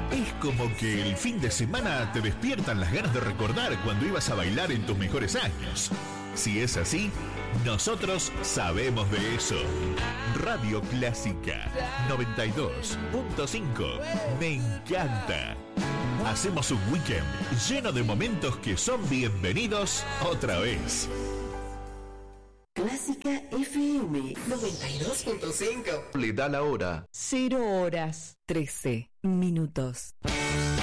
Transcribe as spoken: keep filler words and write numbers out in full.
Es como que el fin de semana te despiertan las ganas de recordar cuando ibas a bailar en tus mejores años. Si es así, nosotros sabemos de eso. Radio Clásica noventa y dos punto cinco. Me encanta. Hacemos un weekend lleno de momentos que son bienvenidos otra vez. Clásica F M noventa y dos punto cinco. Le da la hora. Cero horas, trece minutos.